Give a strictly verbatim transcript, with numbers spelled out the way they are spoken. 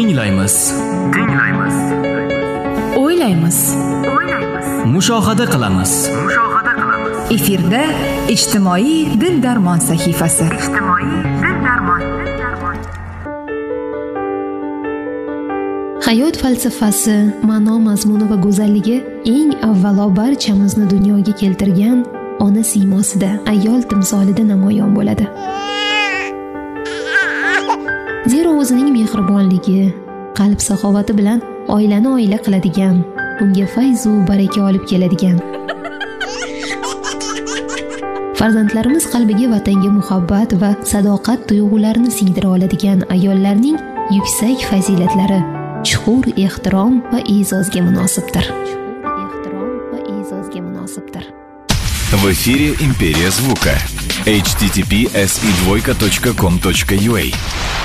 Tinglaymiz. Tinglaymiz. O'ylaymiz. O'ylaymiz. Mushohada qilamiz. Mushohada qilamiz. Efirda ijtimoiy dil darmon sahifasi. Ijtimoiy dil darmon. Dil darmon. Hayot falsafasi, ma'no mazmuni va go'zalligi eng avvalo barchamizni dunyoga keltirgan ona siymosida, ayol timsolida namoyon bo'ladi. Zero o'zining mehribonligi, qalb saxovati bilan oilani oila qiladigan, unga fayz va baraka olib keladigan. Farzandlarimiz qalbiga vatanga muhabbat va sadoqat tuyg'ularini singdira oladigan ayollarning yuksak fazilatlari chuqur ehtirom va e'zozga munosibdir. Ehtirom va e'zozga munosibdir. В эфире «Империя звука» эйч ти ти пи эс и двойка точка ком точка ю а.